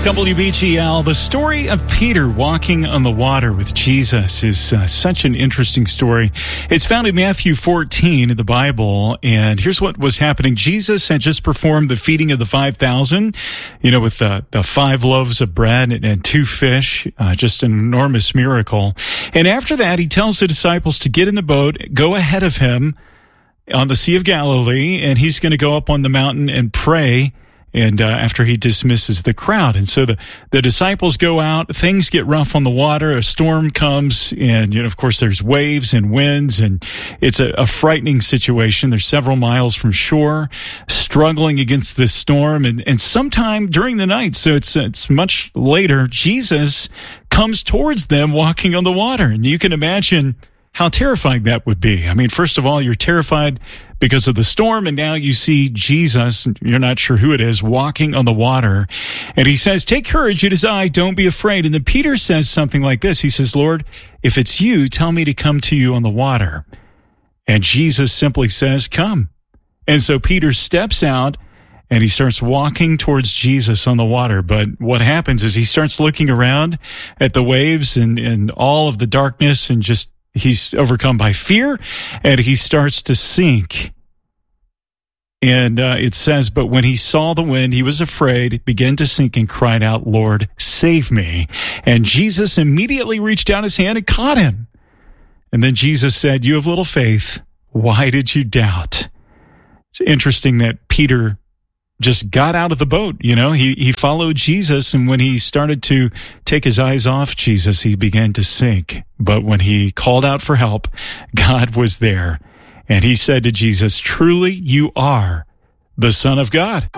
WBGL, the story of Peter walking on the water with Jesus is such an interesting story. It's found in Matthew 14 in the Bible, and here's what was happening. Jesus had just performed the feeding of the 5,000, with the 5 loaves of bread and 2 fish, just an enormous miracle. And after that, he tells the disciples to get in the boat, go ahead of him on the Sea of Galilee, and he's going to go up on the mountain and pray. And after he dismisses the crowd. And so the disciples go out, things get rough on the water, a storm comes, and, of course, there's waves and winds, and it's a frightening situation. They're several miles from shore, struggling against this storm, and sometime during the night, so it's much later, Jesus comes towards them walking on the water. And you can imagine how terrifying that would be. I mean, first of all, you're terrified because of the storm, and now you see Jesus, you're not sure who it is, walking on the water. And he says, "Take courage, it is I, don't be afraid." And then Peter says something like this. He says, "Lord, if it's you, tell me to come to you on the water." And Jesus simply says, "Come." And so Peter steps out, and he starts walking towards Jesus on the water. But what happens is he starts looking around at the waves and all of the darkness, and just he's overcome by fear, and he starts to sink. And it says, "But when he saw the wind, he was afraid, began to sink, and cried out, 'Lord, save me.' And Jesus immediately reached out his hand and caught him. And then Jesus said, 'You have little faith. Why did you doubt?'" It's interesting that Peter just got out of the boat. He followed Jesus, and when he started to take his eyes off Jesus, he began to sink. But when he called out for help, God was there, and he said to Jesus, "Truly you are the Son of God."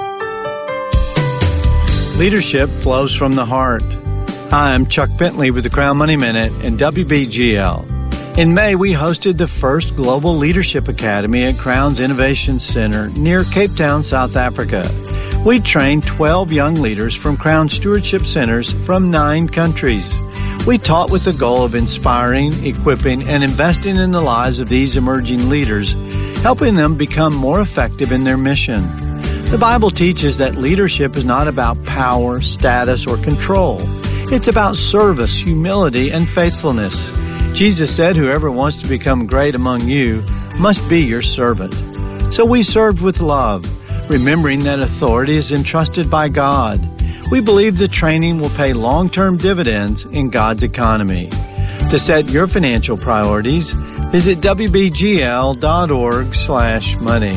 Leadership flows from the heart. Hi, I'm Chuck Bentley with the Crown Money Minute and WBGL. In May, we hosted the first Global Leadership Academy at Crown's Innovation Center near Cape Town, South Africa. We trained 12 young leaders from Crown Stewardship Centers from 9 countries. We taught with the goal of inspiring, equipping, and investing in the lives of these emerging leaders, helping them become more effective in their mission. The Bible teaches that leadership is not about power, status, or control. It's about service, humility, and faithfulness. Jesus said, "Whoever wants to become great among you must be your servant." So we served with love, remembering that authority is entrusted by God. We believe the training will pay long-term dividends in God's economy. To set your financial priorities, visit wbgl.org/money.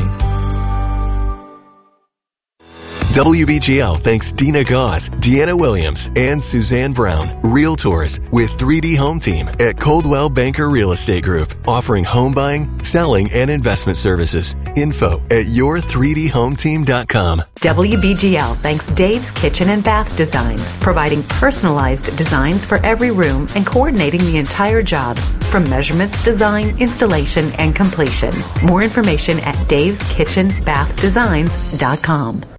WBGL thanks Dina Goss, Deanna Williams, and Suzanne Brown, Realtors with 3D Home Team at Coldwell Banker Real Estate Group, offering home buying, selling, and investment services. Info at your3dhometeam.com. WBGL thanks Dave's Kitchen and Bath Designs, providing personalized designs for every room and coordinating the entire job, from measurements, design, installation, and completion. More information at daveskitchenbathdesigns.com.